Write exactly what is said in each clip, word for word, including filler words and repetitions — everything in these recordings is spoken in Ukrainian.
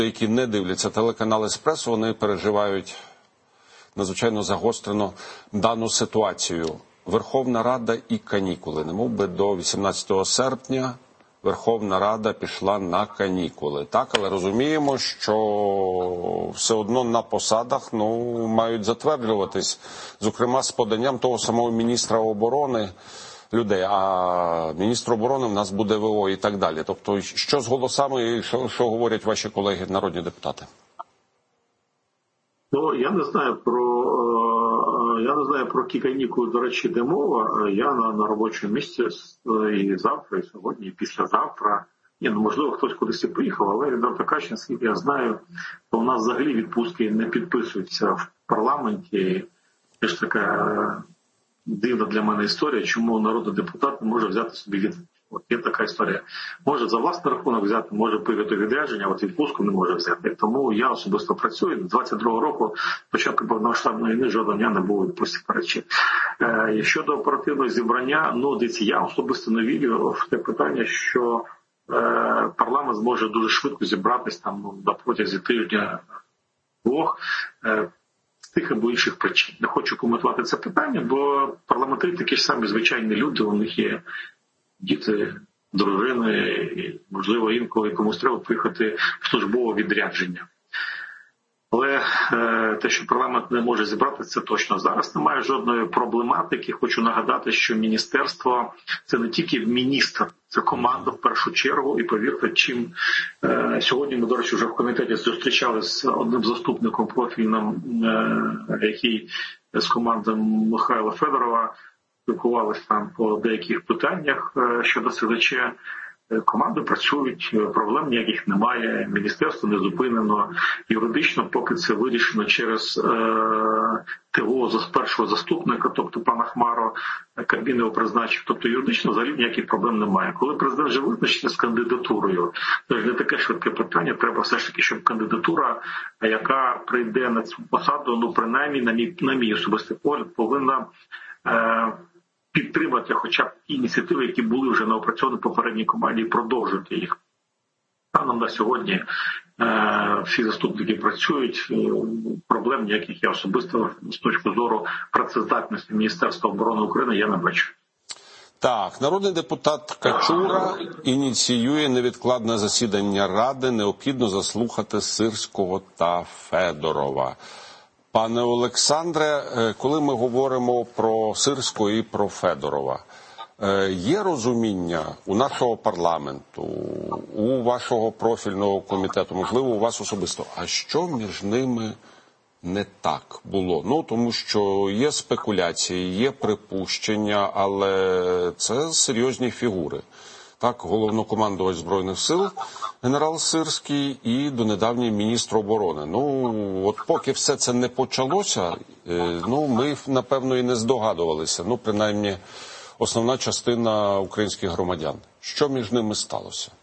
які не дивляться телеканал «Еспресо», вони переживають надзвичайно загострено дану ситуацію. Верховна Рада і канікули. Немов би до вісімнадцятого серпня Верховна Рада пішла на канікули. Так, але розуміємо, що все одно на посадах ну, мають затверджуватись, зокрема з поданням того самого міністра оборони людей, а міністр оборони в нас буде ВО і так далі. Тобто, що з голосами і що, що говорять ваші колеги, народні депутати? Ну, я не знаю про я не знаю про які канікули, до речі, йде мова. Я на, на робочому місці і завтра, і сьогодні, і післязавтра. Ні, ну, можливо, хтось кудись і поїхав, але відверто кажучи, наскільки я знаю, то у нас взагалі відпустки не підписуються в парламенті. Це ж така дивна для мене історія, чому народний депутат не може взяти собі відпустку. От є така історія. Може за власний рахунок взяти, може поїхати відрядження, а от відпустку не може взяти. Тому я особисто працюю. З двадцять другого року, початку повномасштабної війни, жодного дня не було відпустки перечі. Е, щодо оперативного зібрання, ну, дивіться, я особисто не вірю в те питання, що е, парламент зможе дуже швидко зібратись там ну, на протязі тижня-двох. Е, з тих або інших причин. Не хочу коментувати це питання, бо парламентарі такі ж самі звичайні люди, у них є діти, дружини, і, можливо, інколи комусь треба поїхати в службове відрядження. Але е, те, що парламент не може зібратися, це точно. Зараз немає жодної проблематики. Хочу нагадати, що міністерство – це не тільки міністр, це команда в першу чергу. І повірте, чим е, сьогодні ми, до речі, вже в комітеті зустрічалися з одним заступником профільним, е, який з команди Михайла Федорова, спілкувалися там по деяких питаннях щодо СЗЧ. Команди працюють, проблем ніяких немає, міністерство не зупинено. Юридично, поки це вирішено через е, ТО з першого заступника, тобто пана Хмаро, Кабмін його призначив. Тобто юридично взагалі ніяких проблем немає. Коли президент вже визначиться з кандидатурою, це ж не таке швидке питання, треба все ж таки, щоб кандидатура, яка прийде на цю посаду, ну принаймні, на мій, на мій особистий погляд, повинна е, підтримати хоча б ті ініціативи, які були вже наопрацьовані в попередній команді, і продовжувати їх. Станом на сьогодні е, всі заступники працюють, е, проблем ніяких я особисто з точки зору працездатності Міністерства оборони України я не бачу. Так, народний депутат Качура ініціює невідкладне засідання Ради, необхідно заслухати Сирського та Федорова. Пане Олександре, коли ми говоримо про Сирського і про Федорова, є розуміння у нашого парламенту, у вашого профільного комітету, можливо, у вас особисто, а що між ними не так було? Ну, тому що є спекуляції, є припущення, але це серйозні фігури. Так, головнокомандувач Збройних сил генерал Сирський і донедавній міністр оборони. Ну, от поки все це не почалося, ну, ми, напевно, і не здогадувалися. Ну, принаймні, основна частина українських громадян. Що між ними сталося?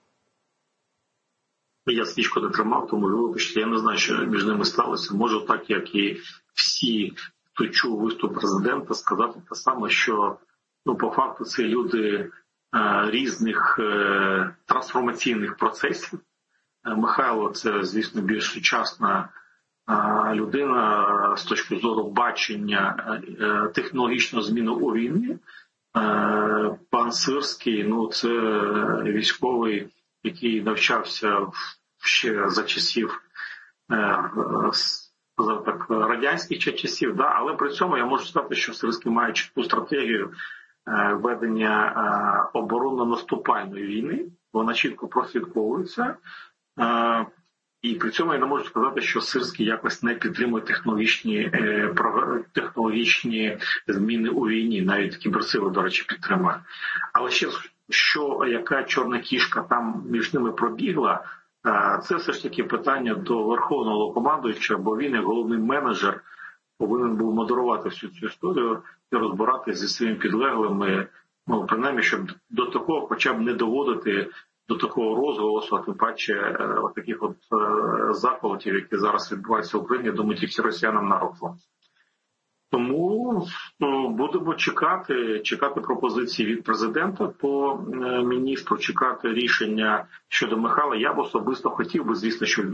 Я свічку не тримав, тому, вибачте, я не знаю, що між ними сталося. Можу так, як і всі, хто чув виступ президента, сказати те саме, що, ну, по факту, це люди різних е, трансформаційних процесів. Михайло – це, звісно, більш сучасна е, людина з точки зору бачення е, технологічної зміни у війні. Е, пан Сирський, ну, це військовий, який навчався ще за часів е, за так, радянських часів, да? Але при цьому я можу сказати, що Сирський має чітку стратегію ведення оборонно-наступальної війни, вона чітко прослідковується. І при цьому я не можу сказати, що Сирський якось не підтримує технологічні, технологічні зміни у війні, навіть кіберсили, до речі, підтримує. Але ще, що, яка чорна кішка там між ними пробігла, це все ж таки питання до верховного командуючого, бо він, як головний менеджер, повинен був модерувати всю цю історію і розбиратися зі своїми підлеглими, ну, принаймні, щоб до такого хоча б не доводити до такого розголосу, а тим паче от таких от е, заколотів, які зараз відбуваються в Україні, думаю, тільки росіянам на руку. Тому ну, будемо чекати, чекати пропозиції від президента по е, міністру, чекати рішення щодо Михайла. Я б особисто хотів би, звісно, щоб